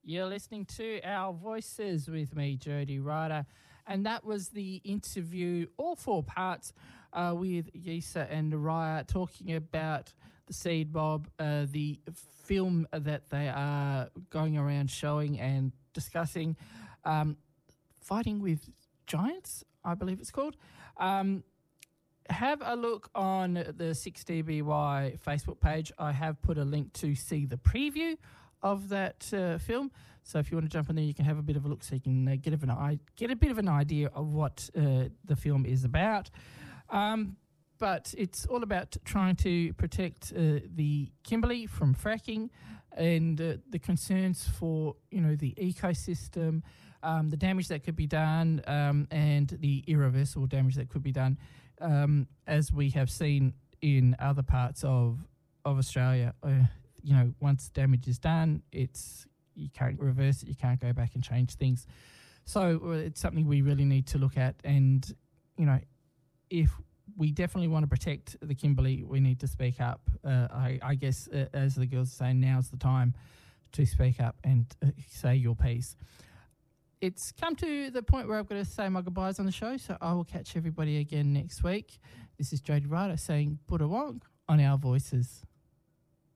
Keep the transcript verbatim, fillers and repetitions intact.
You're listening to Our Voices with me, Jody Ryder, and that was the interview, all four parts, uh, with Yisa and Raya talking about the Seed Mob, uh, the film that they are going around showing and discussing, um, Fighting with Giants, I believe it's called. Um, have a look on the six D B Y Facebook page. I have put a link to see the preview of that uh, film. So if you want to jump in there, you can have a bit of a look so you can uh, get, of an, get a bit of an idea of what uh, the film is about. Um, but it's all about trying to protect uh, the Kimberley from fracking and uh, the concerns for, you know, the ecosystem, um, the damage that could be done, um, and the irreversible damage that could be done, um, as we have seen in other parts of, of Australia. Uh, you know, once damage is done, it's you can't reverse it, you can't go back and change things. So uh, it's something we really need to look at. And, you know, if we definitely want to protect the Kimberley, we need to speak up. Uh, I, I guess, uh, as the girls are saying, now's the time to speak up and uh, say your piece. It's come to the point where I've got to say my goodbyes on the show, so I will catch everybody again next week. This is Jody Ryder saying Budawong on Our Voices.